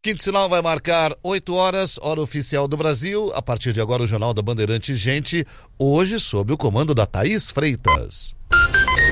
Quinto sinal vai marcar 8 horas, hora oficial do Brasil. A partir de agora, o Jornal da Bandeirantes, gente, hoje sob o comando da Thaís Freitas.